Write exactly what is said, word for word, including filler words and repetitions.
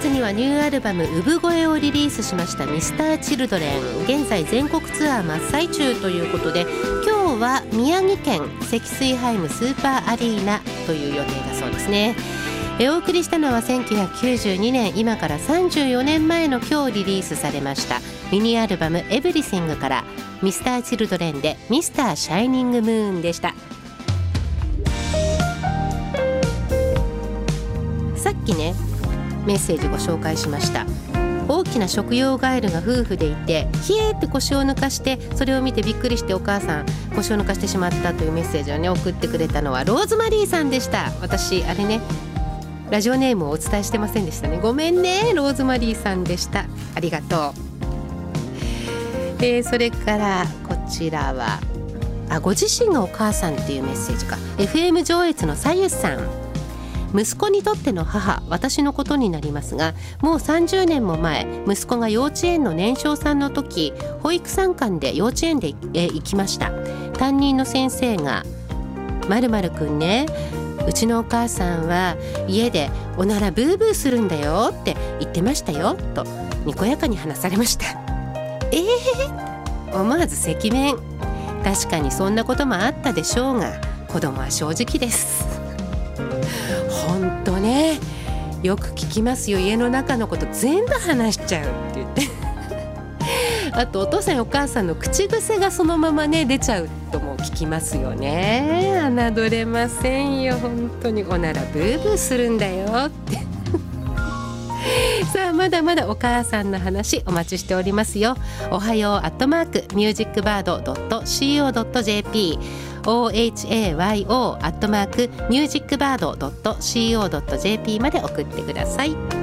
つにはニューアルバム産声をリリースしましたミスターチルドレン。現在全国ツアー真っ最中ということで、今日は宮城県積水ハイムスーパーアリーナという予定だそうですね。えお送りしたのはせんきゅうひゃくきゅうじゅうにねん、今からさんじゅうよねんまえの今日リリースされましたミニアルバムエブリシングからミスターチルドレンでミスターシャイニングムーンでした。さっきねメッセージご紹介しました。大きな食用ガエルが夫婦でいて、ひえーって腰を抜かして、それを見てびっくりしてお母さん腰を抜かしてしまったというメッセージをね送ってくれたのはローズマリーさんでした。私あれねラジオネームをお伝えしてませんでしたね。ごめんね、ローズマリーさんでした。ありがとう。えー、それからこちらはあご自身がお母さんっていうメッセージか。 エフエム 上越のさゆさん。息子にとっての母、私のことになりますが、もうさんじゅうねんも前、息子が幼稚園の年少さんの時、保育参観で幼稚園でえ行きました。担任の先生が〇〇くんね、うちのお母さんは家でおならブーブーするんだよって言ってましたよとにこやかに話されました。えー、思わず赤面。確かにそんなこともあったでしょうが、子供は正直です。ほんとね、よく聞きますよ。家の中のこと全部話しちゃうって言ってあとお父さんお母さんの口癖がそのままね出ちゃうとも聞きますよね。侮れませんよ本当に。おならブーブーするんだよってさあまだまだお母さんの話お待ちしておりますよ。おはようアットマークミュージックバードドットシーオードットジェーピーオーエイチエーワイオー アットマークミュージックバードドットシーオードットジェーピー まで送ってください。